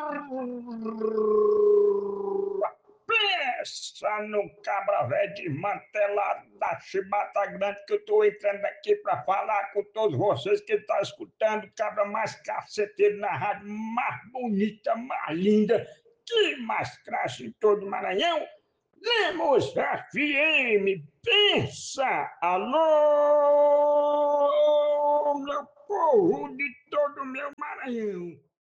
Pensa no cabra velho desmantelado da chibata grande que eu tô entrando aqui pra falar com todos vocês que estão escutando. Cabra mais caceteiro na rádio, mais bonita, mais linda, que mais cracha em todo o Maranhão. Lemos FM, pensa! Alô, meu povo de todo o meu Maranhão!